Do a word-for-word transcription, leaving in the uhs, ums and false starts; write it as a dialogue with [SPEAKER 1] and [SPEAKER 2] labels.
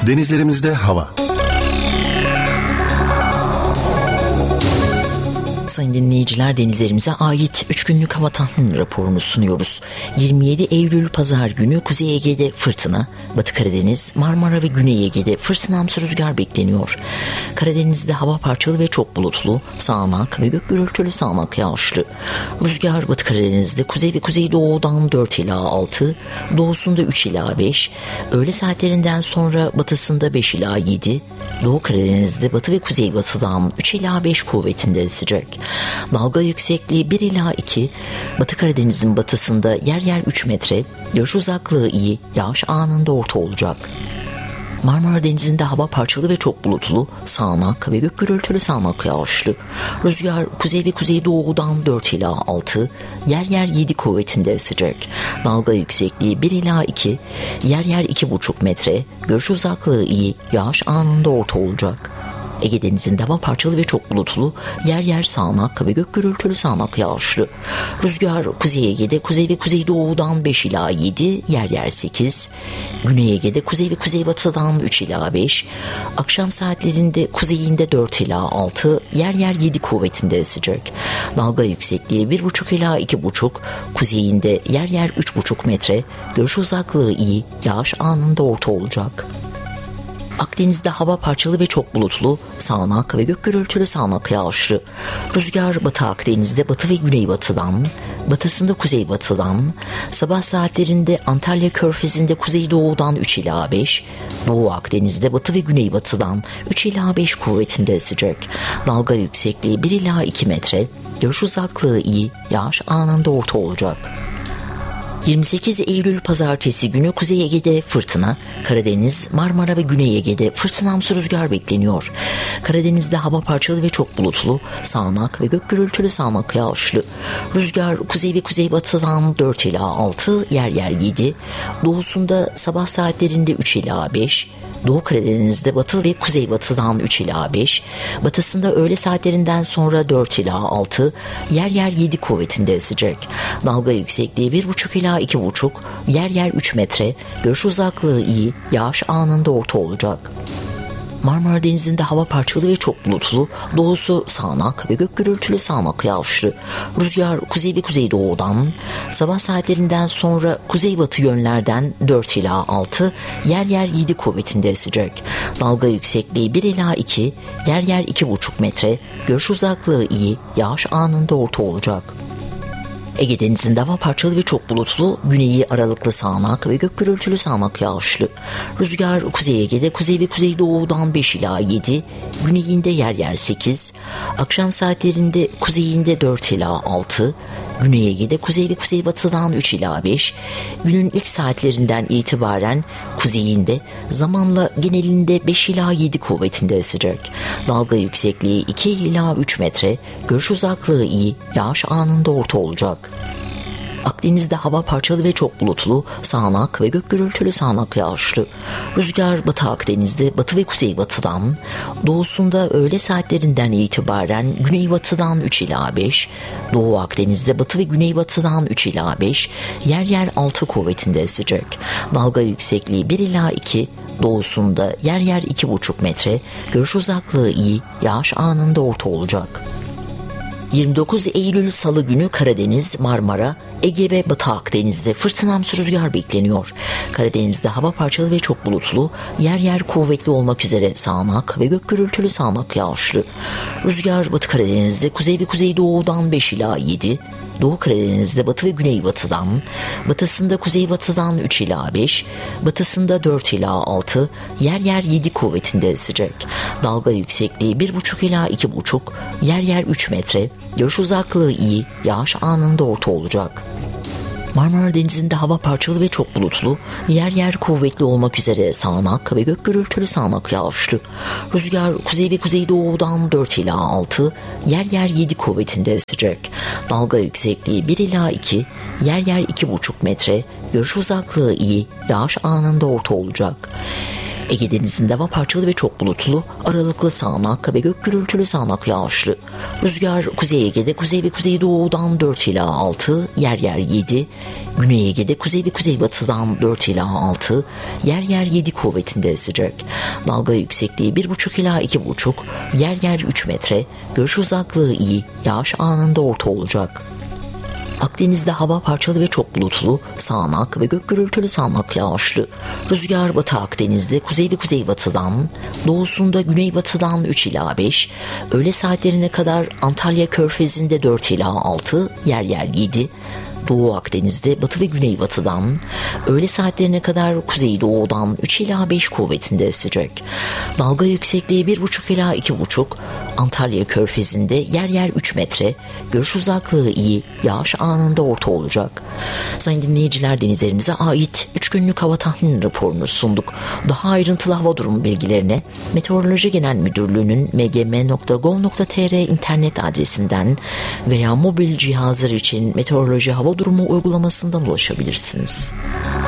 [SPEAKER 1] Denizlerimizde hava.
[SPEAKER 2] Sayın dinleyiciler, denizlerimize ait üç günlük hava tahmin raporunu sunuyoruz. yirmi yedi Eylül Pazar günü Kuzey Ege'de fırtına, Batı Karadeniz, Marmara ve Güney Ege'de fırtınamsı rüzgar bekleniyor. Karadeniz'de hava parçalı ve çok bulutlu, sağanak ve gök gürültülü sağanak yağışlı. Rüzgar Batı Karadeniz'de kuzey ve kuzeydoğudan dört ila altı, doğusunda üç ila beş, öğle saatlerinden sonra batısında beş ila yedi, Doğu Karadeniz'de batı ve kuzeybatıdan üç ila beş kuvvetinde esecek. Dalga yüksekliği bir ila iki, Batı Karadeniz'in batısında yer yer üç metre, görüş uzaklığı iyi, yağış anında orta olacak. Marmara Denizi'nde hava parçalı ve çok bulutlu, sağanak ve gök gürültülü sağanak yağışlı. Rüzgar kuzey ve kuzeydoğudan dört ila altı, yer yer yedi kuvvetinde esecek. Dalga yüksekliği bir ila iki, yer yer iki buçuk metre, görüş uzaklığı iyi, yağış anında orta olacak. Ege Denizi'nde hava parçalı ve çok bulutlu, yer yer sağanak ve gök gürültülü sağanak yağışlı. Rüzgar Kuzey Ege'de kuzey ve kuzeydoğudan beş ila yedi, yer yer sekiz. Güney Ege'de kuzey ve kuzeybatıdan üç ila beş. Akşam saatlerinde kuzeyinde dört ila altı, yer yer yedi kuvvetinde esecek. Dalga yüksekliği bir buçuk ila iki buçuk, kuzeyinde yer yer üç buçuk metre, görüş uzaklığı iyi, yağış anında orta olacak. Akdeniz'de hava parçalı ve çok bulutlu, sağanak ve gök gürültülü sağanak yağışlı. Rüzgar Batı Akdeniz'de batı ve güneybatıdan, batısında kuzeybatıdan, sabah saatlerinde Antalya Körfezi'nde kuzeydoğudan üç ila beş, Doğu Akdeniz'de batı ve güneybatıdan üç ila beş kuvvetinde esecek. Dalga yüksekliği bir ila iki metre, görüş uzaklığı iyi, yağış anında orta olacak. yirmi sekiz Eylül Pazartesi günü Kuzey Ege'de fırtına, Karadeniz, Marmara ve Güney Ege'de fırtınamsı rüzgar bekleniyor. Karadeniz'de hava parçalı ve çok bulutlu, sağanak ve gök gürültülü sağanak yağışlı. Rüzgar kuzey ve kuzeybatıdan dört ila altı, yer yer yedi, doğusunda sabah saatlerinde üç ila beş, Doğu Karadeniz'de batı ve kuzeybatıdan üç ila beş, batısında öğle saatlerinden sonra dört ila altı, yer yer yedi kuvvetinde esecek. Dalga yüksekliği bir buçuk ila iki buçuk, yer yer üç metre, görüş uzaklığı iyi, yağış anında orta olacak. Marmara Denizi'nde hava parçalı ve çok bulutlu, doğusu sağanak ve gök gürültülü sağanak yağışlı. Rüzgar kuzey ve kuzeydoğudan, sabah saatlerinden sonra kuzeybatı yönlerden dört ila altı, yer yer yedi kuvvetinde esecek. Dalga yüksekliği bir ila iki, yer yer iki buçuk metre, görüş uzaklığı iyi, yağış anında orta olacak. Ege Denizi'nde hava parçalı ve çok bulutlu, güneyi aralıklı sağanak ve gök gürültülü sağanak yağışlı. Rüzgar Kuzey Ege'de kuzey ve kuzeydoğudan beş ila yedi, güneyinde yer yer sekiz, akşam saatlerinde kuzeyinde dört ila altı, Güney Ege'de kuzey ve kuzeybatıdan üç ila beş, günün ilk saatlerinden itibaren kuzeyinde zamanla genelinde beş ila yedi kuvvetinde esecek. Dalga yüksekliği iki ila üç metre, görüş uzaklığı iyi, yağış anında orta olacak. Akdeniz'de hava parçalı ve çok bulutlu, sağanak ve gök gürültülü sağanak yağışlı. Rüzgar Batı Akdeniz'de batı ve kuzeybatıdan, doğusunda öğle saatlerinden itibaren güneybatıdan üç ila beş, Doğu Akdeniz'de batı ve güneybatıdan üç ila beş, yer yer altı kuvvetinde esecek. Dalga yüksekliği bir ila iki, doğusunda yer yer iki buçuk metre, görüş uzaklığı iyi, yağış anında orta olacak. yirmi dokuz Eylül Salı günü Karadeniz, Marmara, Ege ve Batı Akdeniz'de fırtınamsı rüzgar bekleniyor. Karadeniz'de hava parçalı ve çok bulutlu, yer yer kuvvetli olmak üzere sağanak ve gök gürültülü sağanak yağışlı. Rüzgar Batı Karadeniz'de kuzey ve kuzeydoğudan beş ila yedi, Doğu Karadeniz'de batı ve güneybatıdan, batısında kuzeybatıdan üç ila beş, batısında dört ila altı, yer yer yedi kuvvetinde esecek. Dalga yüksekliği bir buçuk ila iki buçuk, yer yer üç metre, görüş uzaklığı iyi, yağış anında orta olacak. Marmara Denizi'nde hava parçalı ve çok bulutlu, yer yer kuvvetli olmak üzere sağanak ve gök gürültülü sağanak yağışlı. Rüzgar kuzey ve kuzeydoğudan dört ila altı, yer yer yedi kuvvetinde esecek. Dalga yüksekliği bir ila iki, yer yer iki buçuk metre, görüş uzaklığı iyi, yağış anında orta olacak. Ege Denizi'nde hava parçalı ve çok bulutlu, aralıklı sağanak ve gök gürültülü sağanak yağışlı. Rüzgar Kuzey Ege'de kuzey ve kuzeydoğudan dört ila altı, yer yer yedi. Güney Ege'de kuzey ve kuzeybatıdan dört ila altı, yer yer yedi kuvvetinde esecek. Dalga yüksekliği bir buçuk ila iki buçuk, yer yer üç metre. Görüş uzaklığı iyi, yağış anında orta olacak. Akdeniz'de hava parçalı ve çok bulutlu, sağanak ve gök gürültülü sağanak yağışlı. Rüzgar Batı Akdeniz'de kuzey ve kuzeybatıdan, doğusunda güneybatıdan üç ila beş, öğle saatlerine kadar Antalya Körfezi'nde dört ila altı, yer yer yedi. Doğu Akdeniz'de batı ve güneybatıdan, öğle saatlerine kadar kuzeydoğudan üç ila beş kuvvetinde esecek. Dalga yüksekliği bir buçuk ila iki buçuk, Antalya Körfezi'nde yer yer üç metre, görüş uzaklığı iyi, yağış anında orta olacak. Sayın dinleyiciler, denizlerimize ait üç günlük hava tahmin raporunu sunduk. Daha ayrıntılı hava durumu bilgilerine Meteoroloji Genel Müdürlüğü'nün m g m nokta gov nokta t r internet adresinden veya mobil cihazlar için meteoroloji hava durumu uygulamasından ulaşabilirsiniz.